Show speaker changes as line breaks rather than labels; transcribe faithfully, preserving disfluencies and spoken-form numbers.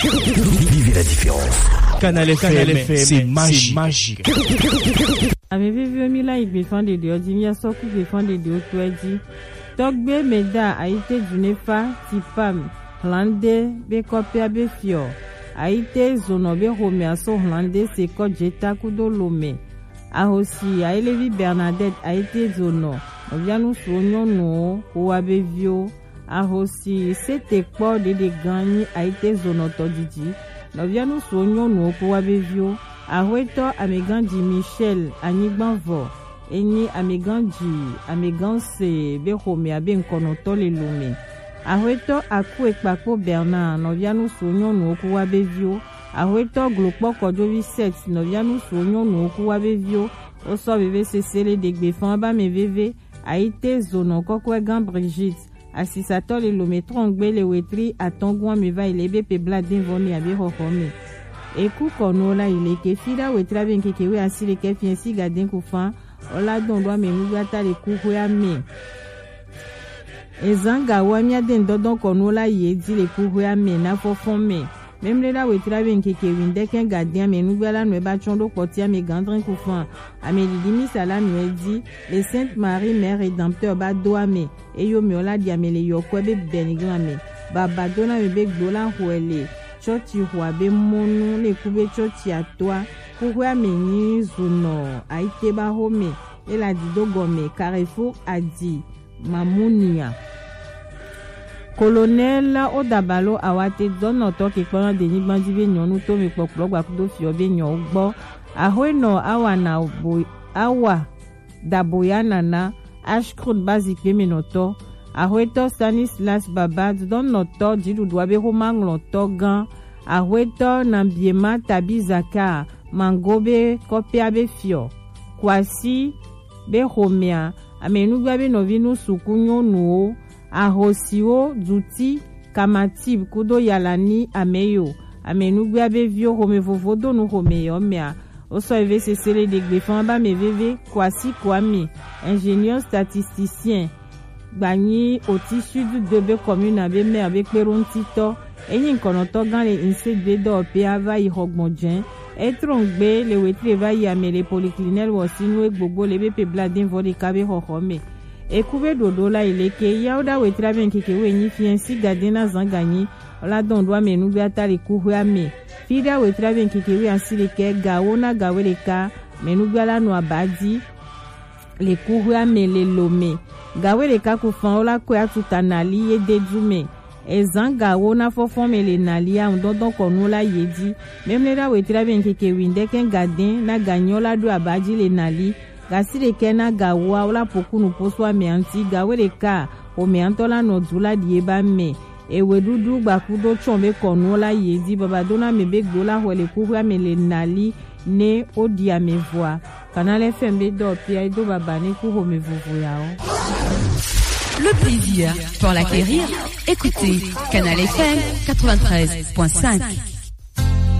Vivez la différence.
Canal F M, c'est magique. magique.
Avez-vous vu Mila il défend des deux, il y a sorti défend des deux, tu as dit. Togbe Meda a été d'une fa, tipam, Hollandais, Bekopia Befio. A été zonobe Roméaso Hollandais, c'est quoi Jeta Kudo Lome. A aussi, a élevé Bernadette, a été zono. On vient nous soigner nous, ou à Bevio. A aussi, c'était quoi de des gagnes, a été zono Todidi. On vient nous soigner nous, ou à Bevio. A Hueto, a Megandi Michel, a Nigbanvo. Eni ameganji ameganse be home abe nkonoto le lume ahweto aku ekpapo Bernard novianu sonyo no oku wa bevio ahweto glokpo kojo set novianu sonyo no oku wa bevio o so bebe sesele de gbefan ba me veve aite zono kokwe gan Brigitte asisato le lume trongbe le wetri atongwa me va ilebe pe bladin voni abe hohome eku konola ile ke fida wetra ben kekewe asile ke fiensi gaden kufan ola don doa me mugata le kuku ya me ezanga wa mi aden dodon konola yedi le kuku ya me na fofon me même le la wetra ben keke winde ken gardien me nugala no ba chondo potia me gandrin kufan ame dimi salam me dit le Sainte Marie mère rédempteur ba doa me e yo me ola dia me le yo kwebe benigran me baba dona me be glola huele choti huabe monu le kube choti atwa kuhua meni zuno aite ba home ela dido gome Carrefour a dit mamounia colonel Odabalo awate dono to ke pon de ni banji be nyonu to me poplo gba kudo fi obe nyon gbo ahoeno awa na bo awa daboyana na ashkrut basic be menoto ahoeto Stanislas Baba dono to didu doabe romanglo to gan ahoeto nambiema tabizaka mangobe kopia be fio kwasi be homea amenugba be novinu sukunyo nuo ahosio duti kamatib kudo yalani ameyo amenugba be vio home vovodo no homeyo mea oso eve sesele de gbefan ba me veve kwasi kwami ingénieur statisticien gbani oti sud de be commune abe me abe perontito eyin konoto gan le insedbe do pe ava ihogbonjen etrongbe le wetre va yamele polyclinel wosinu gbogbo le be pe bladin vodi kabe hohome ekube dodo la ileke yauda wetra ben keke wenyi fiensi gadena zangani ola don doa menu be atali kuhu ame fida wetra ben keke we asile ke gawona gaweleka menu gala no abadi le kuhu ame le lome gaweleka ku fan ola ko atutanali yededume ezanga wona fofon mele nalia ndondon konola yedi même le da wetra ben keke winde ken gadin na ganyola do abaji le nali gasire kena gawa ola pokunu poswa me anti gaweleka o me antola no dula dieba me ewe dudu gbakudo chombe konola yedi babadona mebe gbola wele kuhu amele nali ne odi amevoa Canal F M be do pia do babane kuhu mevovo yao.
Le plaisir pour l'acquérir, écoutez Canal F M quatre-vingt-treize point cinq.